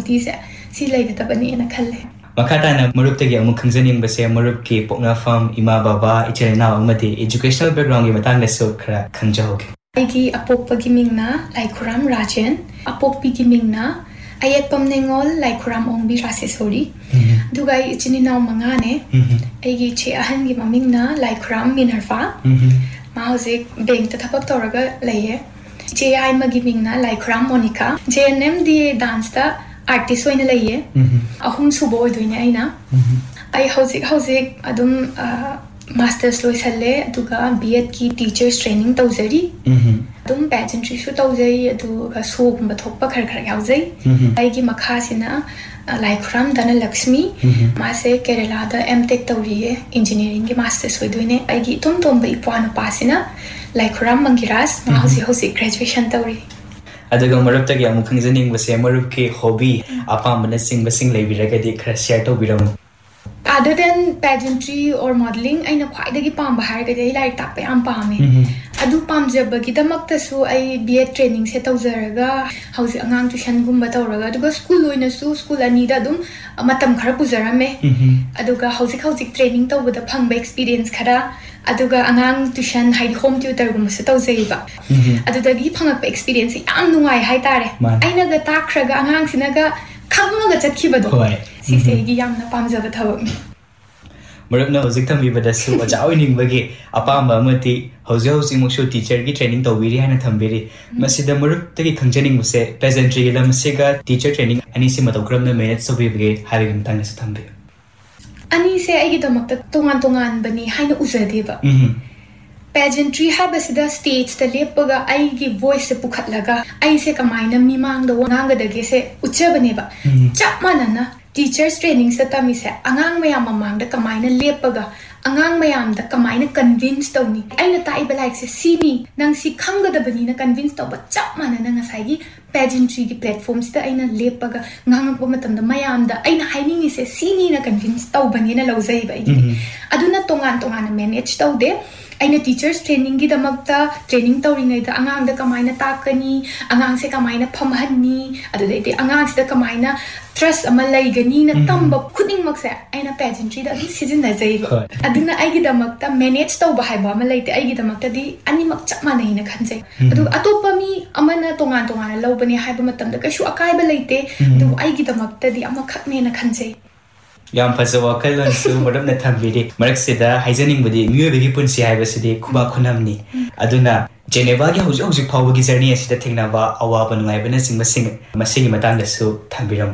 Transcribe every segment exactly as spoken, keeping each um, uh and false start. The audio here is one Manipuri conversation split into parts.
ꯗꯤꯁꯦ ꯁꯤ ꯂꯩꯒꯗꯕꯅꯦꯅ ꯈꯜꯂꯦ ꯃꯈꯥꯇꯥꯅ ꯃꯔꯨꯞꯇꯒꯤ ꯑꯃꯨꯛ ꯈꯪꯖꯅꯤꯡꯕꯁꯦ ꯃꯔꯨꯞꯀꯤ ꯄꯣꯛꯅꯐꯝ ꯏꯃꯥ ꯕꯕꯥ ꯏꯆꯤꯜ ꯏꯅꯥꯎ ꯑꯃꯗꯤ ꯏꯖꯨꯀꯦꯁꯅꯦꯜ ꯕꯦꯛꯒ꯭ꯔꯥꯎꯟꯒꯤ ꯃꯇꯥꯡꯗꯁꯨ ꯈꯔ ꯈꯪꯖꯍꯧꯒꯦ ꯑꯩꯒꯤ ꯑꯄꯣꯛꯄꯒꯤ ꯃꯤꯡꯅ ꯂꯥꯏꯈꯨꯔꯥꯝ ꯔꯥꯖꯦꯟ ꯑꯄꯣꯛꯄꯤꯒꯤ ꯃꯤꯡꯅ ꯑꯌꯦꯠꯄꯝ ꯅꯦꯡꯉꯣꯜ ꯂꯥꯏꯈꯨꯔꯥꯝ ꯑꯣꯡꯕꯤ ꯔꯥꯁꯦꯁꯣꯔꯤ ꯑꯗꯨꯒ ꯑꯩ ꯏꯆꯤꯟ ꯏꯅꯥꯎ ꯃꯉꯥꯅꯦ ꯑꯩꯒꯤ ꯏꯆꯦ ꯑꯍꯟꯒꯤ ꯃꯃꯤꯡꯅ ꯂꯥꯏꯈꯨꯔꯥꯝ ꯃꯤꯅꯔꯚꯥ ꯃꯥ ꯍꯧꯖꯤꯛ ꯕꯦꯡꯛꯇ ꯊꯕꯛ ꯇꯧꯔꯒ ꯂꯩꯌꯦ ꯏꯆꯦ ꯌꯥꯏꯃꯒꯤ ꯃꯤꯡꯅ ꯂꯥꯏꯈꯨꯔꯥꯝ Monica J and M D A ꯗꯥꯟꯁꯇ artist ꯑꯣꯏꯅ ꯂꯩꯌꯦ ꯑꯍꯨꯝ ꯁꯨꯕ ꯑꯣꯏꯗꯣꯏꯅꯦ ꯑꯩꯅ ꯑꯩ ꯍꯧꯖꯤꯛ ꯍꯧꯖꯤꯛ ꯑꯗꯨꯝ ꯃꯥꯁꯇꯔꯁ ꯂꯣꯏꯁꯜꯂꯦ ꯑꯗꯨꯒ ꯕꯤ ꯑꯦꯗꯀꯤ ꯇꯤꯆꯔꯁ ꯇ꯭ꯔꯦꯅꯤꯡ ꯇꯧꯖꯔꯤ ꯑꯗꯨꯝ ꯄꯦꯖꯦꯟꯇ꯭ꯔꯤꯁꯨ ꯇꯧꯖꯩ ꯑꯗꯨꯒ ꯁꯣꯒꯨꯝꯕ ꯊꯣꯛꯄ ꯈꯔ ꯈꯔ ꯌꯥꯎꯖꯩ ꯑꯩꯒꯤ ꯃꯈꯥꯁꯤꯅ ꯂꯥꯏꯈꯨꯔꯥꯝ ꯙꯅꯂꯛꯁꯃꯤ ꯃꯥꯁꯦ ꯀꯦꯔꯂꯥꯗ ꯑꯦꯝ ꯇꯦꯛ ꯇꯧꯔꯤꯌꯦ ꯏꯟꯖꯤꯅꯤꯌꯔꯤꯡꯒꯤ ꯃꯥꯁꯇꯔꯁ ꯑꯣꯏꯗꯣꯏꯅꯦ ꯑꯩꯒꯤ ꯏꯇꯣꯝ ꯇꯣꯝꯕ ꯏꯄ꯭ꯋꯥ ꯅꯨꯄꯥꯁꯤꯅ ꯂꯥꯏꯈꯨꯔꯥꯝ ꯃꯪꯒꯤꯔꯥꯖ ꯃꯥ ꯍꯧꯖꯤꯛ ꯍꯧꯖꯤꯛ ꯒ꯭ꯔꯦꯖꯨꯑꯦꯁꯟ ꯇꯧꯔꯤ ꯑꯗꯨꯒ ꯃꯔꯨꯞꯇꯒꯤ ꯑꯃꯨꯛ ꯈꯪꯖꯅꯤꯡꯕꯁꯦ ꯃꯔꯨꯞꯀꯤ ꯍꯣꯕꯤ ꯑꯄꯥꯝꯕꯅꯆꯤꯡꯕꯁꯤꯡ ꯂꯩꯕꯤꯔꯒꯗꯤ ꯈꯔ share ꯇꯧꯕꯤꯔꯝꯃꯨ Other than pageantry or modeling, ꯑꯩꯅ ꯈ꯭ꯋꯥꯏꯗꯒꯤ ꯄꯥꯝꯕ ꯍꯥꯏꯔꯒꯗꯤ ꯑꯩ ꯂꯥꯏꯔꯤꯛ ꯇꯥꯛꯄ ꯌꯥꯝ ꯄꯥꯝꯃꯦ ꯑꯗꯨ ꯄꯥꯝꯖꯕꯒꯤꯗꯃꯛꯇꯁꯨ ꯑꯩ B Ed ꯇ꯭ꯔꯦꯅꯤꯡꯁꯦ ꯇꯧꯖꯔꯒ ꯍꯧꯖꯤꯛ ꯑꯉꯥꯡ ꯇ꯭ꯌꯨꯁꯟꯒꯨꯝꯕ ꯇꯧꯔꯒ ꯑꯗꯨꯒ ꯁ꯭ꯀꯨꯜ ꯑꯣꯏꯅꯁꯨ ꯁ꯭ꯀꯨꯜ ꯑꯅꯤꯗ ꯑꯗꯨꯝ ꯃꯇꯝ ꯈꯔ ꯄꯨꯖꯔꯝꯃꯦ ꯑꯗꯨꯒ ꯍꯧꯖꯤꯛ ꯍꯧꯖꯤꯛ ꯇ꯭ꯔꯦꯅꯤꯡ ꯇꯧꯕꯗ ꯐꯪꯕ ꯑꯦꯛꯁꯄꯤꯔꯤꯌꯦꯟꯁ ꯈꯔ ꯑꯗꯨꯒ ꯑꯉꯥꯡ ꯇ꯭ꯌꯨꯁꯟ ꯍꯥꯏꯗꯤ ꯍꯣꯝ ꯇ꯭ꯌꯨꯇꯔꯒꯨꯝꯕꯁꯨ ꯇꯧꯖꯩꯕ ꯑꯗꯨꯗꯒꯤ ꯐꯪꯉꯛꯄ ꯑꯦꯛꯁꯄꯤꯔꯤꯌꯦꯟꯁꯁꯦ ꯌꯥꯝ ꯅꯨꯡꯉꯥꯏ ꯍꯥꯏꯇꯥꯔꯦ ꯑꯩꯅꯒ ꯇꯥꯛꯈ꯭ꯔꯒ ꯑꯉꯥꯡꯁꯤꯅꯒ ꯈꯪꯉꯒ ꯆꯠꯈꯤꯕꯗꯣ ꯁꯤꯁꯦ ꯑꯩꯒꯤ ꯌꯥꯝꯅ ꯄꯥꯝꯖꯕ ꯊꯕꯛꯅꯤ ꯃꯔꯨꯞꯅ ꯍꯧꯖꯤꯛ ꯊꯝꯕꯤꯕꯗꯁꯨ ꯑꯣꯖꯥ ꯑꯣꯏꯅꯤꯡꯕꯒꯤ ꯑꯄꯥꯝꯕ ꯑꯃꯗꯤ ꯍꯧꯖꯤꯛ ꯍꯧꯖꯤꯛꯃꯛꯁꯨ ꯇꯤꯆꯔꯒꯤ ꯇ꯭ꯔꯦꯅꯤꯡ ꯇꯧꯕꯤꯔꯤ ꯍꯥꯏꯅ ꯊꯝꯕꯤꯔꯤ ꯃꯁꯤꯗ ꯃꯔꯨꯞꯇꯒꯤ ꯈꯪꯖꯅꯤꯡꯕꯁꯦ ꯄꯦꯖꯦꯟꯇ꯭ꯔꯤꯒꯤ ꯂꯝ ꯑꯁꯤꯒ ꯇꯤꯆꯔ ꯇ꯭ꯔꯦꯅꯤꯡ ꯑꯅꯤꯁꯤ ꯃꯇꯧ ꯀꯔꯝꯅ ꯃꯦꯅꯦꯖ ꯇꯧꯕꯤꯕꯒꯦ ꯍꯥꯏꯕꯒꯤ ꯃꯇꯥꯡꯗꯁꯨ ꯊꯝꯕꯤꯌꯨ ꯑꯅꯤꯁꯦ ꯑꯩꯒꯤꯗꯃꯛꯇ ꯇꯣꯉꯥꯟ ꯇꯣꯉꯥꯟꯕꯅꯤ ꯍꯥꯏꯅ ꯎꯖꯗꯦꯕ ꯄꯦꯖꯦꯟꯇ꯭ꯔꯤ ꯍꯥꯏꯕꯁꯤꯗ ꯁ꯭ꯇꯦꯖꯇ ꯂꯦꯞꯄꯒ ꯑꯩꯒꯤ ꯚꯣꯏꯁꯁꯦ ꯄꯨꯈꯠꯂꯒ ꯑꯩꯁꯦ ꯀꯃꯥꯏꯅ ꯃꯤꯃꯥꯡꯗ ꯋꯥ ꯉꯥꯡꯒꯗꯒꯦꯁꯦ ꯎꯠꯆꯕꯅꯦꯕ ꯆꯞ ꯃꯥꯟꯅꯅ ꯇꯤꯆꯔꯁ ꯇ꯭ꯔꯦꯅꯤꯡꯁꯇ ꯇꯝꯃꯤꯁꯦ ꯑꯉꯥꯡ ꯃꯌꯥꯝ ꯃꯃꯥꯡꯗ ꯀꯃꯥꯏꯅ ꯂꯦꯞꯄꯒ ꯑꯉꯥꯡ ꯃꯌꯥꯝꯗ ꯀꯃꯥꯏꯅ ꯀꯟꯚꯤꯟꯁ ꯇꯧꯅꯤ ꯑꯩꯅ ꯇꯥꯛꯏꯕ ꯂꯥꯏꯔꯤꯛꯁꯦ ꯁꯤꯅꯤ ꯅꯪ ꯁꯤ ꯈꯪꯒꯗꯕꯅꯤꯅ ꯀꯟꯚꯤꯟꯁ ꯇꯧꯕ ꯆꯞ ꯃꯥꯟꯅꯅ ꯉꯁꯥꯏꯒꯤ ꯄꯦꯖꯦꯟꯇ꯭ꯔꯤꯒꯤ ꯄ꯭ꯂꯦꯠꯐꯣꯝꯁꯤꯗ ꯑꯩꯅ ꯂꯦꯞꯄꯒ ꯉꯥꯡꯉꯛꯄ ꯃꯇꯝꯗ ꯃꯌꯥꯝꯗ ꯑꯩꯅ ꯍꯥꯏꯅꯤꯡꯉꯤꯁꯦ ꯁꯤꯅꯤꯅ ꯀꯟꯚꯤꯟꯁ ꯇꯧꯕꯅꯦꯅ ꯂꯧꯖꯩꯕ ꯑꯩꯒꯤꯗꯤ ꯑꯗꯨꯅ ꯇꯣꯉꯥꯟ ꯇꯣꯉꯥꯟꯅ ꯃꯦꯅꯦꯖ ꯇꯧꯗꯦ ꯑꯩꯅ ꯇꯤꯆꯔꯁ ꯇ꯭ꯔꯦꯅꯤꯡꯒꯤꯗꯃꯛꯇ ट्रेनिंग तौरीङैदा अङाङदा कमाइना ताकनी अङाङसे कमाइना फमहन्नी अदुदैदि अङाङसिदा कमाइना ट्रस्ट अमा लैगनी न तंबा खुदिंगमकसे आइना पेजेंट्रीदा अदुम सिजिन्नजैबा अदुना आइगिदमकता मैनेज तौबा हाइबा अमा लैते आइगिदमकतादि अनिमक चप मानैना खन्जै अदु अतोप्पा मी अमना तोंगान तोंगाना लौबनी हाइबा मतमदा कैसु अकाइबा लैते अदु आइगिदमकतादि अमा खकनेना खन्जै याम फजवा कलनसु मडमना थंबिदि मरक्सिदा हाइजनिंगबदि मियोबेगी पुन्सि हाइबसिदि खुबा खुनमनि अदुना जेनेवा गे हौजि हौजि फावबगी जर्नी असिदा थेंनाबा अवाबा नुंगाइबना सिंगबसिंग मसिगी मतांगदसु थंबिरम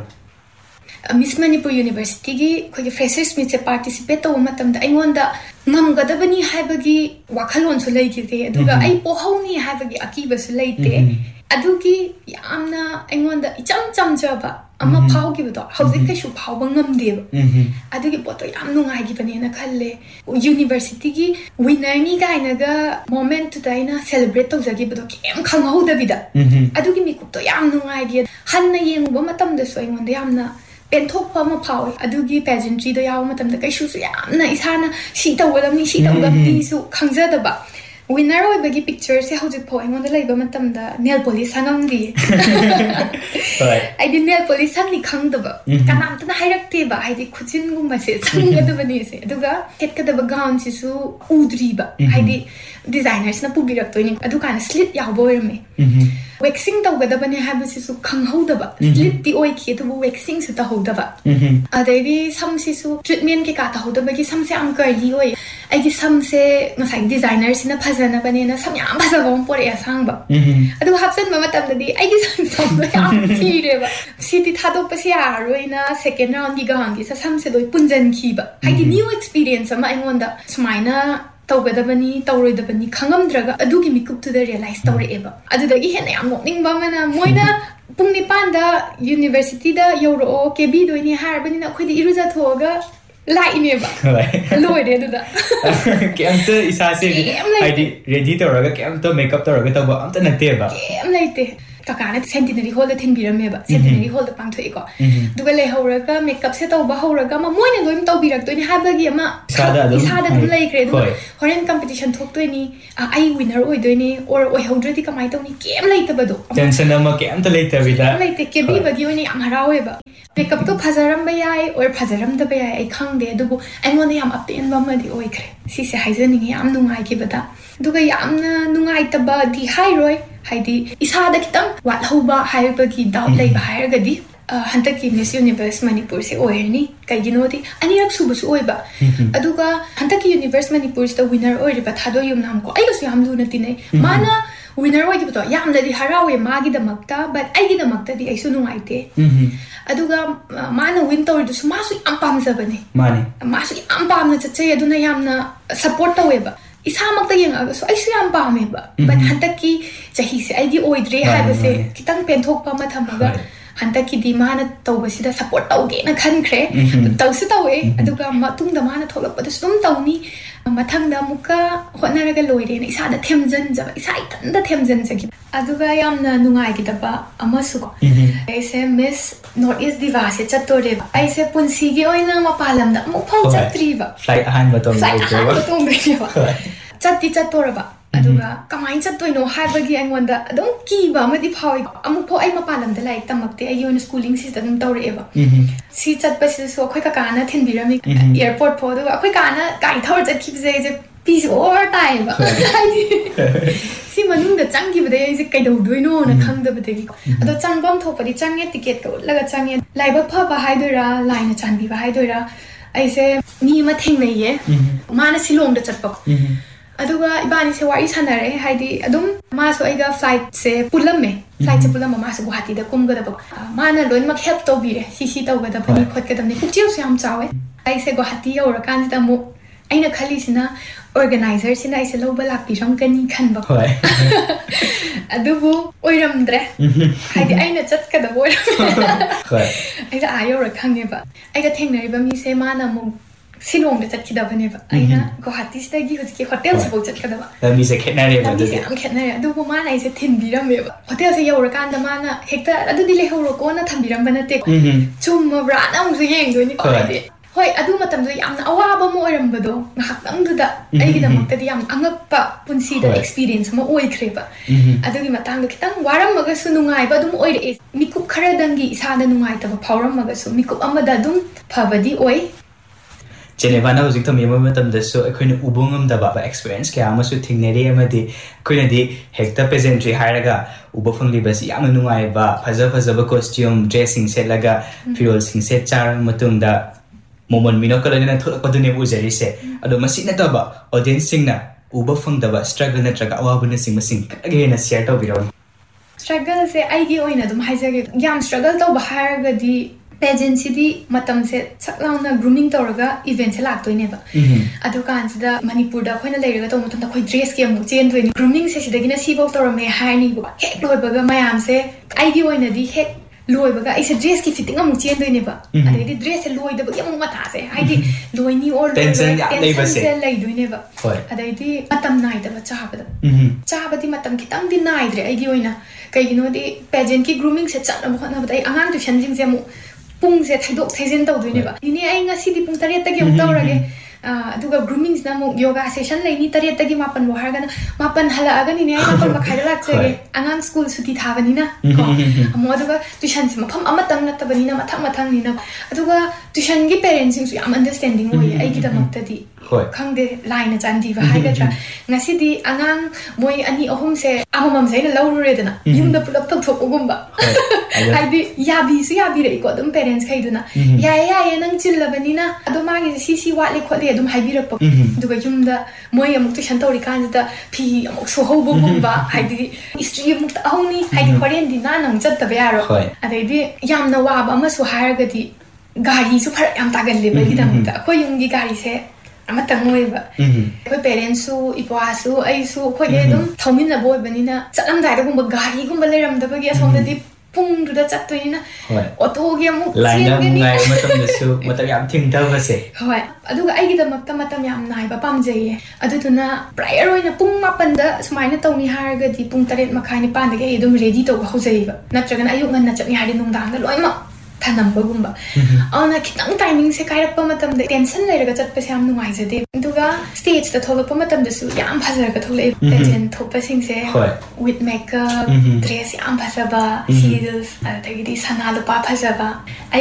मिस मणिपुर यूनिवर्सिटी की खोगे फ्रेशर्स मीट से पार्टिसिपेट तौब मतमदा अइंगोंदा ngam हाइबगी वाखलोनसु लैगिते अदुगा अइ पोहौनी हाइबगी अकीबसु लैते अदुगी यामना अइंगोंदा इचम चमजबा अमा फावगिबदो हौजिक कैसु फावबा ngamदेबा अदुगी पोतो याम नुंगाइगिबनेना खल्ले यूनिवर्सिटी की विनरनी गाइनागा मोमेंट तुदाइना सेलिब्रेट तौजगिबदो केम खंगहौदबिदा अदुगी मिकुपतो याम नुंगाइगी हन्ना येंगुबा मतमदसु अइंगोंदा यामना पेंथोकपा अमा फावे अदुगी पेजेंट्रीदा याव मतमदा कैसुसु यामना इसाना सी तौगदमनी सी तौगदमनीसु खंगजदबा विनर ओइबगी पिक्चर से हौजिक फो अइंगोंदा लैबा मतमदा नेल पॉलिश संगमदी आइदि नेल पॉलिश संगनि खंगदबा कनामतना हाइरक्तेबा आइदि खुजिनगुमसे संगदबनी से अदुगा केटकदबा गाउन सिसु उद्रीबा आइदि डिजाइनर्स ना पुबिरक्तोइनि अदुकाना स्लिट यावबो ओइरमे वैक्सिंग तौगदबने हाबसिसु खंगहौदबा स्लिट ति ओइखि अदुबु वैक्सिंग सु तहौदबा अदैदि समसिसु ट्रीटमेंट के का तहौदबगी समसे आम कर्ली ओइ आइगि समसे ngасai designer sina phajana banena sam yam phajaba am pore asangba adu hapsan ma matamdadi aigi sam sam yam thireba siti thadok pasi aroina second round gi gahan gi sa samse doi punjan khiba haidi new experience ama aingonda sumaina taugadabani tauroidabani khangamdraga adugi mikup to the realize taureeba adudagi hena yam nokningba mana moina pung nipan da university da yoro kb doini harbani na khodi iruja thoga लाइनेबा लोइरे दुदा केमते इसासे हाइदि ready तौरगा केमते makeup तौरगा तब अमत नतेबा केम लैते kakana centenary hall da thinbirameba centenary hall da pangthoiko duga le horaga makeup se tawba horaga ma moina loim tawbirak toini habagi ama isada dum isada dum leikre du horen competition thoktoini ai winner oidoini or oi hodrati kamai tawni kem leitabado tension ama kem ta leitabida leite ke bi bagi oni am haraweba makeup to phajaram ba yai or phajaram da ba yai ai khangde adubu aingone yam apen ba ma di oikre si se haizani yam nungai ke bada duga yamna nungai taba di hai roi haidi isada kitang wat hoba haibagi doubt lei ba hairgadi hanta ki Miss Universe Manipur se oirni kaigino di anirak subu su oiba aduga hanta ki Universe Manipur sta winner oiri ba thado yum nam ko ai su yam lu na tinai mana winner oi gitu yam da di harawe magi da makta but ai gi da makta di ai su nungai te aduga mana win tawri du su masu am pam zabani mani masu am pam na chache aduna yamna support taweba isamakta yengaga so ai su yam pame ba but hanta ki chahi se ai gi oidre haiba se kitang penthok pa ma thamaga hanta ki di mana tawbasida support tawge na khankhre tawsu tawe aduga matung da mana tholak pa sum tawni mathang da muka honaraga loire na isa da themjan ja isa itan da themjan jagi aduga yamna nungai ki daba amasu ko aise Miss North East Diva se chatore aise punsi gi oina mapalam da mu phau chatri ba flight ahan batom flight ahan batom ba chatti chatora ba aduga kamai chattoino haibagi angonda adum kiba amadi phawi amu pho ai mapalam da like tamakte ai yon schooling system dum tawreba si chatpa si so khoi ka kana thinbirami airport pho do khoi kana kai thor chat khibje je peace over time ba si manung da changi bade ai je kai do doino na khang da bade ko ado changbam thopadi change ticket ko laga change laiba pha ba haidora line chanbi ba haidora ai se ni ma thengnai ye mana silong da chatpa aduga ibani se wari sanare haidi adum maso aiga flight se pulamme flight se pulamma maso guhati da kumga da mana loin mak help to bire sisi to ga da pani khot ka damni kuchiu se am chawe ai se guhati ya ora kan da mu aina khali sina organizer sina ai se loba lakpi ram kani khan ba adubu oiramdre haidi aina chat ka da boy ai da ayo ra khang ne ba ai ga thengnari ba mi se mana mu silong da chat kida bane ba aina Guwahati sta gi hojiki hotel se bo chat kada ba mi se khetnare ba mi se am khetnare adu bo mana ise thin biram me ba hotel se yawra kan da mana hekta adu di le horo ko na tham biram bana te chum ma bra na mu se yeng do ni ko ade hoi adu matam do yamna awaba mo oram bado ngahak ang du da ai gi da makta di yam angappa punsi da experience mo oi khre ba adu gi matang do kitang waram maga su nungai ba dum oi re mikup khara dangi isa da nungai ta ba phauram maga su mikup amada dum phabadi oi Geneva na hojik thami ma tam da so akoina ubungam da ba experience kya ama su thingnere amadi akoina di hekta pageantry hairaga uba phangli basi yam nungai ba phaja phaja ba costume dressing set laga firol sing set charang matung da momon mino kala na thok padune ujari se ado masi na ta ba audience sing na uba phang da ba struggle na traga awa bune sing masing age na share to biro struggle se ai gi oina dum haijage yam struggle to ba hairaga di pageant city matam se saklauna grooming tawraga event se laktoi ne ba adu kan sida Manipur da khoina leiraga to mutam da khoi dress ke mu chen doini grooming se sidagina sibok tawrame haini ba hek loi baga mayam se ai gi oina di hek loi baga ai se dress ki fitting amu chen doini ba ade di dress se loi da ba yamu mata se ai di loi ni or tension ya lei ba se lei doini ba ade di matam nai da ba chaba da chaba di matam kitang di nai dre ai gi oina kai gino di pageant ki grooming se chatna ba na ba ai angang tu shanjing se mu pung se thaidok thaisen taw doine ba ni ai nga si di pung tariat ta gi um tawrage aduga grooming na mo yoga session lai ni tariat ta gi mapan bo harga na mapan hala aga ni ne ai mapan ba khaida lak chege angang school suti thabani na ko amo aduga tuition se mafam amatang na tabani na mathang mathang ni na aduga tuition gi parents sing su am understanding oi ai gi da makta di khangde line chandi ba haiga tra ngasi di angang moi ani ahum se amamam se na lawru re dana yum da pulap tok thok ogum ba ai di yabi su yabi re ko dum parents khaiduna ya ya ya nang chillabani na adu magi si si wat le khole dum haibi rak pa duga yum da moi amuk tuition tori kan da phi amuk so ho bo bum ba hai di history amuk ta ahuni hai di korean di na nang chat ta ba yaro adai di yam na wa ba ma su hair ga di gari su phar yam ta gal le ba gi dam ta ko yung gi gari se amatang moi ba ko parents su ipwa su ai su ko ye dum thomin na boy bani na chalam dai da gum ba gari gum ba le ram da ba gi asom da di ꯄꯨꯡꯗꯨꯗ ꯆꯠꯇꯣꯏꯅꯤꯅ ꯑꯣꯇꯣꯒꯤ ꯑꯃꯨꯛ ꯂꯥꯏꯅ ꯉꯥꯏ ꯃꯇꯝꯗꯁꯨ ꯃꯇꯝ ꯌꯥꯝ ꯊꯦꯡꯊꯕꯁꯦ ꯍꯣꯏ ꯑꯗꯨꯒ ꯑꯩꯒꯤꯗꯃꯛꯇ ꯃꯇꯝ ꯌꯥꯝ ꯅꯥꯏꯕ ꯄꯥꯝꯖꯩꯌꯦ ꯑꯗꯨꯗꯨꯅ ꯄ꯭ꯔꯥꯏꯌꯔ ꯑꯣꯏꯅ ꯄꯨꯡ ꯃꯥꯄꯟꯗ ꯁꯨꯃꯥꯏꯅ ꯇꯧꯅꯤ ꯍꯥꯏꯔꯒꯗꯤ ꯄꯨꯡ ꯇꯔꯦꯠ ꯃꯈꯥꯏ ꯅꯤꯄꯥꯟꯗꯒꯤ ꯑꯩ ꯑꯗꯨꯝ ꯔꯦꯗꯤ ꯇꯧꯕ ꯍꯧꯖꯩꯌꯦꯕ ꯅꯠꯇ꯭ꯔꯒꯅ ꯑꯌꯨꯛ ꯉꯟꯅ ꯆꯠꯅꯤ ꯍꯥꯏꯔꯗꯤ ꯅꯨꯡꯗꯥꯡꯗ ꯂꯣꯏꯅꯃꯛ ꯊꯅꯝꯕꯒꯨꯝꯕ ꯑꯗꯨꯅ ꯈꯤꯇꯪ ꯇꯥꯏꯃꯤꯡꯁꯦ ꯀꯥꯏꯔꯛꯄ ꯃꯇꯝꯗ ꯇꯦꯟꯁꯟ ꯂꯩꯔꯒ ꯆꯠꯄꯁꯦ ꯌꯥꯝ ꯅꯨꯡꯉꯥꯏꯖꯗꯦ ꯑꯗꯨꯒ ꯁ꯭ꯇꯦꯖꯇ ꯊꯣꯛꯂꯛꯄ ꯃꯇꯝꯗꯁꯨ ꯌꯥꯝ ꯐꯖꯔꯒ ꯊꯣꯛꯂꯛꯑꯦ ꯄꯦꯖꯦꯟ ꯊꯣꯛꯄꯁꯤꯡꯁꯦ ꯋꯤꯠ ꯃꯦꯀꯞ ꯗ꯭ꯔꯦꯁ ꯌꯥꯝ ꯐꯖꯕ ꯍꯤꯜꯁ ꯑꯗꯒꯤꯗꯤ ꯁꯅꯥ ꯂꯨꯄꯥ ꯐꯖꯕ